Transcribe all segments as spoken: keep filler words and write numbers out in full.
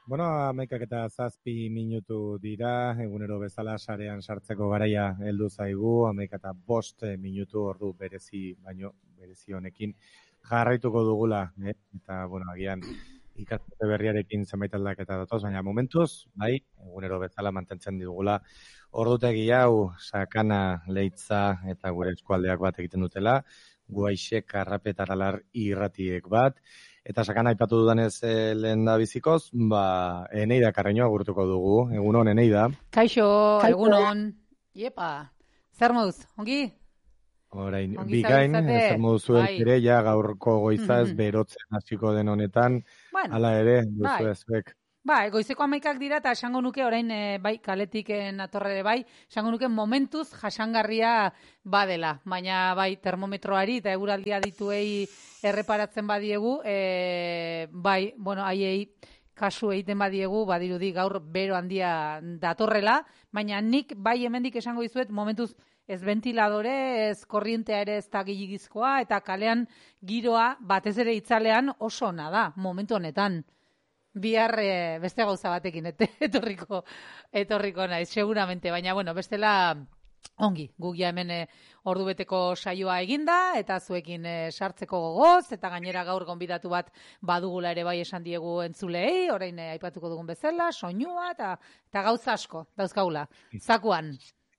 Bueno, hamaikak eta zazpi minutu dira, egunero bezala sarean sartzeko garaia heldu zaigu, hamaika eta bost minutu ordu berezi, baino berezi honekin jarraituko dugula, eh? Eta, bueno, agian ikasturte berriarekin zenbait aldaketa datoz, baina momentuz, bai, egunero bezala mantentzen dugula ordutegi hau Sakana, Leitza eta gure eskualdeak bat egiten dutela, Guaixek, Arrapetaralar irratiek bat, eta Sakana aipatu dudanez e, lehen da bizikoz, ba, Eneida Karreño agurtuko dugu, egunon Eneida. Kaixo, egunon, iepa, zer moduz, ongi? Orain, bikain, zer moduz zuek bai. Ere, ja gaurko goiza ez berotzen hasiko den honetan, bueno, hala ere, duzu ezuek. Ba, goizeko hamaikak dira eta esango nuke orain e, bai kaletik natorre bai, esango nuke momentuz jasangarria badela, baina bai termometroari eta eguraldia dituei erreparatzen badiegu, e, bai, bueno, haiei kasu egiten badiegu, badirudi gaur bero handia datorrela, baina nik bai hemendik esango dizuet momentuz ez ventiladore, ez korrientea ere ez da gehiagizkoa eta kalean giroa batez ere itzalean oso ona da, momentu honetan. Bihar e, beste gauza batekin etorriko etorriko naiz, seguramente, baina bueno, bestela ongi, gugia hemen e, ordubeteko saioa eginda eta zuekin e, sartzeko gogoz eta gainera gaur gonbidatu bat badugula ere bai esan diegu entzulei, orain e, aipatuko dugun bezala, soinua eta eta gauza asko dauzkagula. Zakuan.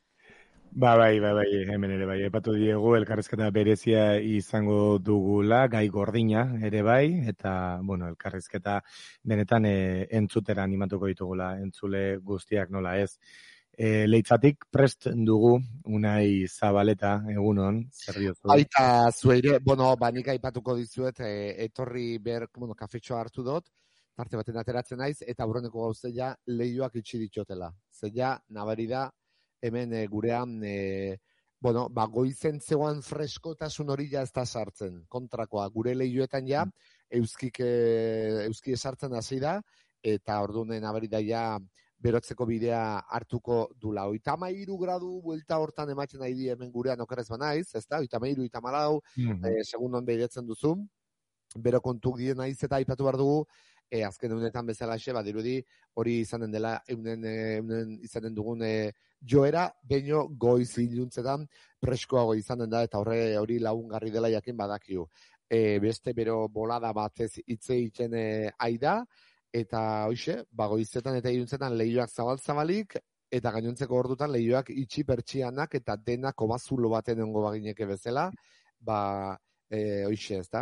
Ba, bai, bai, bai, hemen ere bai, epatu diegu, elkarrizketa berezia izango dugula, gai gordina ere bai, eta, bueno, elkarrizketa benetan e, entzutera animatuko ditugula, entzule guztiak nola ez. E, Leitzatik prest dugu, Unai Zabaleta, egunon, zer diozu? Aita, zueire, bueno, banik aipatuko dizuet, e, etorri ber, bueno, kafetxoa hartu dut, parte baten ateratzen naiz, eta aurreneko gauzea lehioak itxi ditxotela. Zeia, nabari da, hemen e, gurean, e, bueno, ba, goizen zegoan freskotasun hori ja ez da sartzen. Kontrakoa, gure lehioetan ja, euskik, e, euski esartzen hasi da, eta orduan nabari da ja, berotzeko bidea hartuko dula. Oitama iru gradu buelta hortan ematen nahi di hemen gurean okerrez banaiz, ez da? Oitama iru, oitama lau, mm-hmm. e, segun non behiretzen duzu, bero kontuk dien naiz eta aipatu behar dugu, E, azken eunetan bezalaxe, badirudi hori izanen dela, eunen, eunen izanen dugun e, joera, baino goiz iluntzetan preskoago izanen da, eta horre hori lagungarri dela jakin badakiu. E, beste bero bolada batez hitze egiten e, aida, eta hoxe, bagoizetan eta iluntzetan lehioak zabal-zabalik, eta gainontzeko ordutan lehioak itxi pertsianak, eta denak obazulo baten ongo bagineke bezala, ba, e, hoxe ez da.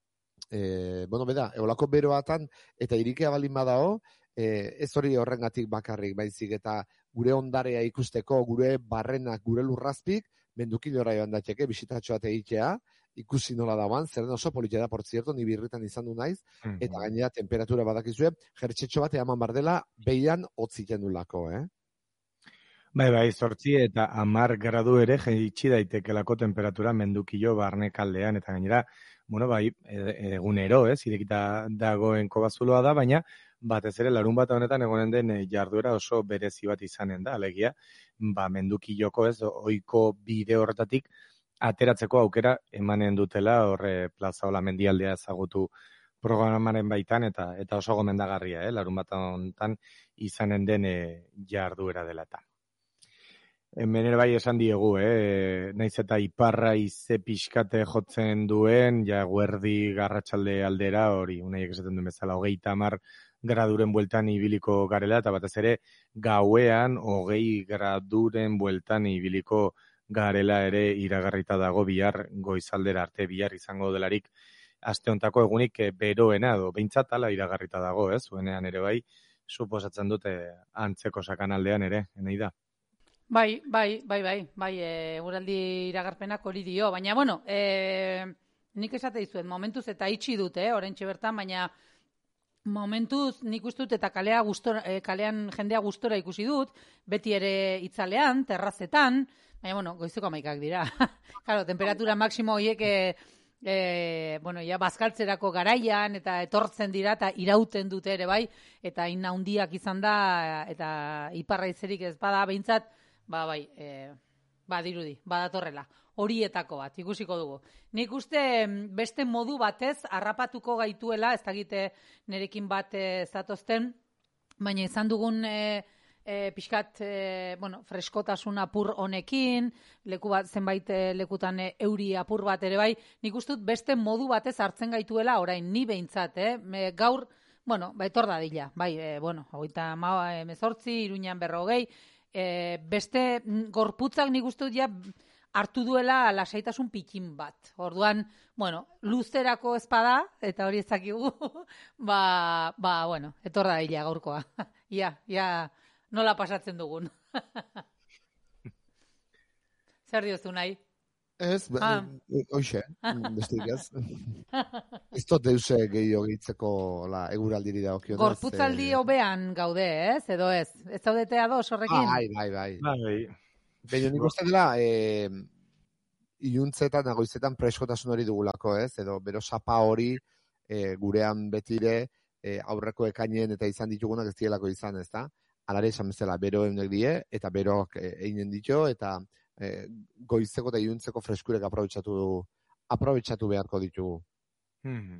E, bueno, beda, eolako beroatan eta irikea balin badao, e, ez hori horrengatik bakarrik baizik eta gure ondarea ikusteko, gure barrenak, gure lurrazpik, mendukilora joan dateke, bisitatxoa egitea, ikusi nola dagoan, zerren oso politia da, por cierto, ni birritan izan du naiz, mm-hmm. eta gainera temperatura badakizue, jertxetxo bat eman bardela, behian hotziten du lako, eh? Bai, bai, zortzi eta amar gradu ere jaitsi daitekelako temperatura mendukilo barnekaldean, eta gainera, bueno, bai, egunero, ez, irekita dagoen kobazuloa da, baina batez ere larun bat honetan egonen den jarduera oso berezi bat izanen da, alegia, ba, mendukiloko, ez, ohiko bide horretatik ateratzeko aukera emanen dutela, horre Plaza Ola mendialdea ezagutu programaren baitan, eta eta oso gomendagarria, eh, larun bat honetan izanen den e, jarduera dela eta. Hemen ere bai esan diegu, eh? Naiz eta iparra ize pixkate jotzen duen, ja guerdi garratsalde aldera, hori, unaiek esaten duen bezala, hogeita hamar graduren bueltan ibiliko garela, eta batez ere gauean hogei graduren bueltan ibiliko garela ere iragarrita dago bihar goizaldera arte, bihar izango delarik aste hontako egunik beroena, do, behintzat ala iragarrita dago, ez? Zuenean ere bai, suposatzen dute antzeko sakanaldean ere, enei da. Bai, bai, bai, bai, bai, eguraldi iragarpenak hori dio, baina, bueno, e, nik esate dizuet, momentuz eta itxi dute, eh, oraintxe bertan, baina momentuz nik uste dut eta kalea gustora, e, kalean jendea gustora ikusi dut, beti ere itzalean, terrazetan, baina, bueno, goizeko hamaikak dira. Claro, temperatura maksimo horiek, e, e, bueno, ja, bazkaltzerako garaian, eta etortzen dira, eta irauten dute ere, bai, eta ina handiak izan da, eta iparra izerik ez bada, behintzat, ba, bai, e, ba, dirudi, badatorrela. Horietako bat, ikusiko dugu. Nik uste beste modu batez harrapatuko gaituela, ez dakite nerekin bat zatozten, baina izan dugun e, e, pixkat, e, bueno, freskotasun apur honekin, leku bat, zenbait e, lekutan e, euri apur bat ere bai, nik uste dut beste modu batez hartzen gaituela orain, ni behintzat, eh? Me, gaur, bueno, ba, etor dadila, bai, e, bueno, hogeita hemezortzi, Iruñan berrogei, e, beste gorputzak nik uste dut ja hartu duela lasaitasun pikin bat. Orduan, bueno, luzerako espada, eta hori ez dakigu, ba, ba, bueno, etor dadila gaurkoa. Ia, ia, nola pasatzen dugun. Zer diozu nahi? Ez, Ah. hoxe, bestik ez. Ez dut deuse gehiago gehitzeko la, eguraldiri dagokionez. Gorputzaldi hobean gaude, ez? Edo ez? Ez zaudete ados horrekin? Bai, bai, bai. Bai. Baina nik uste dela, e, iluntzetan, nagoizetan preskotasun hori dugulako, ez? Edo bero sapa hori e, gurean betire e, aurreko ekainen eta izan ditugunak ez dielako izan, ez da? Alare esan bezala, bero eunek die, eta beroak e, einen ditu, eta e, goizeko eta iluntzeko freskurek aprobetxatu, aprobetxatu beharko ditugu. Hmm.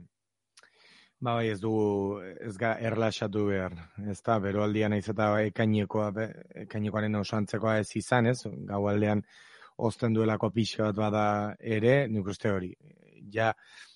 Ba, bai, ez dugu, ez ga erlaxatu behar, ez da, beroaldian naiz eta ekainekoa, ekainekoaren osantzekoa ez izan, ez, gaualdean ozten duelako pixka bat bada ere, nik uste hori, ja,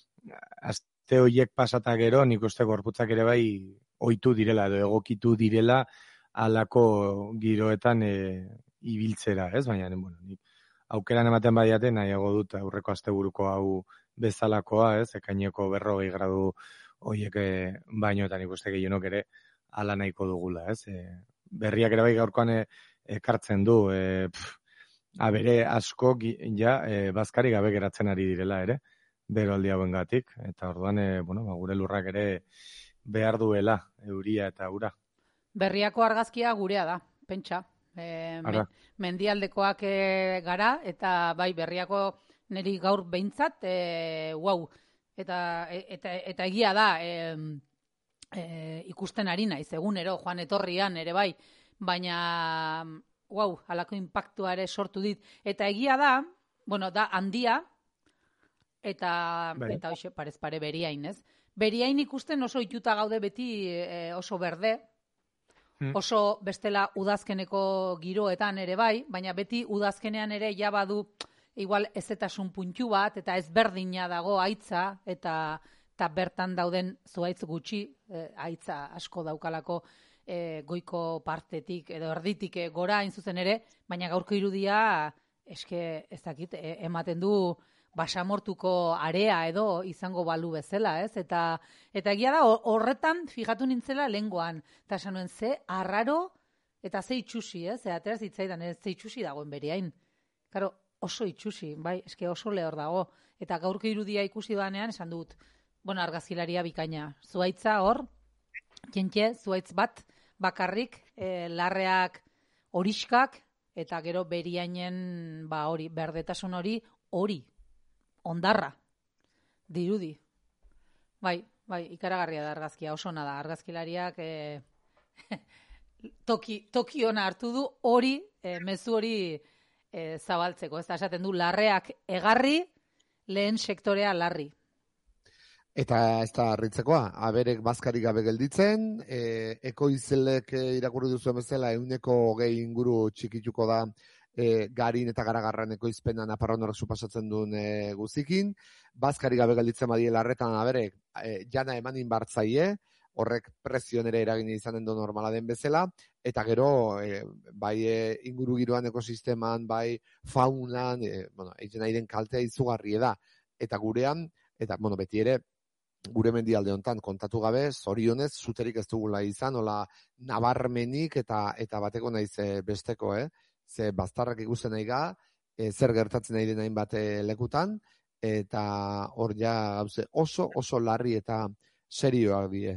aste horiek pasata gero, nik uste gorputzak ere bai ohitu direla, edo egokitu direla alako giroetan e, ibiltzera, ez, baina, bueno, nik aukeran ematen badiate, nahiago dut aurreko asteburuko hau bezalakoa, ez, ekaineko berrogei gradu horiek baino eta nik uste gehienok ere ala nahiko dugula, ez? E, berriak ere bai gaurkoan e, ekartzen du, e, pff, abere asko ja e, bazkari gabe geratzen ari direla ere, beroaldi hauengatik, eta orduan e, bueno, ba, gure lurrak ere behar duela euria eta ura. Berriako argazkia gurea da, pentsa. E, men, mendialdekoak e, gara, eta bai berriako niri gaur behintzat, e, wow, Eta, eta, eta egia da, e, e, ikusten ari naiz, egunero, joan etorrian ere bai, baina, wow, halako inpaktua ere sortu dit. Eta egia da, bueno, da handia, eta, bai. Eta hoxe, parez pare beriain, ez? Beriain ikusten oso ituta gaude beti e, oso berde, hmm. oso bestela udazkeneko giroetan ere bai, baina beti udazkenean ere ja badu, igual ezetasun puntu bat, eta ezberdina dago haitza, eta, eta bertan dauden zuhaitz gutxi, e, haitza asko daukalako e, goiko partetik, edo erditik e, gora hain zuzen ere, baina gaurko irudia, eske ez dakit, e, ematen du basamortuko area edo izango balu bezala, ez? Eta, eta egia da, horretan fijatu nintzela lehengoan, eta esan nuen, ze arraro, eta ze itxusi, ez? Ze ateraz ditzaidan, ez ze itxusi dagoen bereain. Karo, oso itxusi, bai, eske oso lehor dago. Eta gaurko irudia ikusi danean, esan dut, bueno, argazilaria bikaina. Zuaitza hor, jentxe, zuaitz bat, bakarrik, e, larreak horiskak, eta gero beriainen, ba hori, berdetasun hori, hori, ondarra, dirudi. Bai, bai, ikaragarria da argazkia, oso ona da, argazkilariak e, toki, toki ona hartu du, hori, e, mezu hori, E, zabaltzeko, ez da, esaten du, larreak egarri, lehen sektorea larri. Eta ez da harritzekoa, aberek bazkarik gabe gelditzen, e, ekoizelek irakurri duzuen bezala, euneko hogei inguru txikituko da e, garin eta garagarran ekoizpenan aparronorek supasatzen duen e, guzikin, bazkarik gabe gelditzen badie larretan aberek, e, jana emanin bartzaie, horrek prezioen ere eragin izanen du normala den bezala, eta gero, e, bai e, inguru giroan ekosisteman, bai faunan, e, bueno, egiten nahi den kaltea izugarri da. Eta gurean, eta, bueno, beti ere, gure mendialde hontan kontatu gabe, zorionez, zuterik ez dugula izan, hola, nabarmenik eta eta bateko naiz e, besteko, eh? Ze baztarrak ikusten nahi ga, e, zer gertatzen nahi den hainbat lekutan, eta hor ja, gauze, oso, oso larri eta serioak die.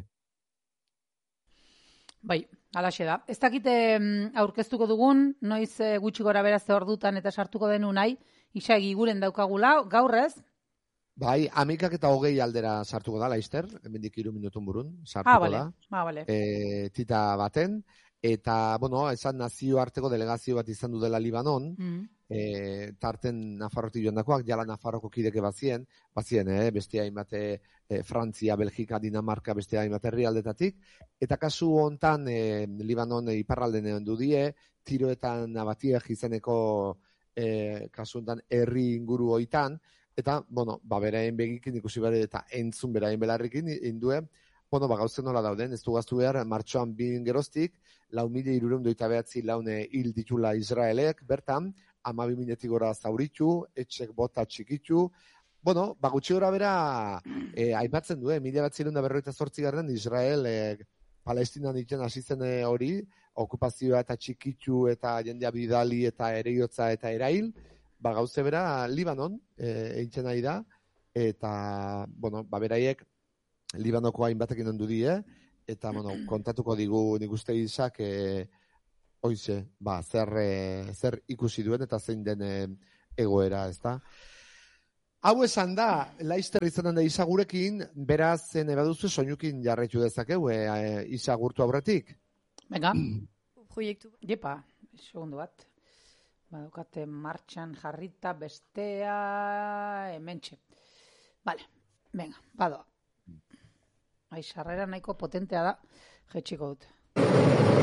Bai, alaxe da. Ez dakite aurkeztuko dugun, noiz e, gutxi gora berazte ordutan eta sartuko denu nahi, isagi guren daukagula, gaur ez? Bai, amikak eta hogei aldera sartuko da, Laister, hemendik hiru minutun burun, sartuko ah, vale. da. Ah, vale. E, tita baten, eta, bueno, esan nazioarteko delegazio bat izan du dela Libanon, Mm. e, tarten Nafarrotik joandakoak, jala Nafarroko kideke bazien, bazien, eh, beste hainbat e, Frantzia, Belgika, Dinamarka, beste hainbat herrialdetatik, eta kasu hontan e, Libanon e, iparralden du die, tiroetan abatiak izeneko e, kasu hontan herri inguru hoitan, eta, bueno, ba, beraien begikin ikusi bere eta entzun beraien belarrikin indue, bueno, ba, gauzen nola dauden, ez du gaztu behar, martxoan bin geroztik, lau mila hirurehun eta behatzi laune hil ditula Israelek, bertan, hamabi miletik gora zauritu, etxek bota txikitu, bueno, ba, gutxi gora bera, e, aipatzen du, eh, mila bat zirunda berroita zortzi garren, Israel, e, Palestinan itzen hasi zen hori, okupazioa eta txikitu eta jendea bidali eta ereiotza eta erail, ba, gauze bera, Libanon, e, eintzen nahi da, eta, bueno, ba, beraiek, Libanoko hainbatekin ondu die, eta, bueno, kontatuko digu nik uste izak, e, oize, ba, zer, e, zer ikusi duen eta zein den e, egoera, ez da. Hau esan da, Laister izanen da Isa gurekin, beraz, ene baduzu soinukin jarraitu dezakegu, e, e, Isa gurtu aurretik. Venga. Proiektu. Jepa, segundu bat. Badukate martxan jarrita bestea, hementxe. Vale, venga, badoa. Ai, sarrera nahiko potentea da, jetxiko dut.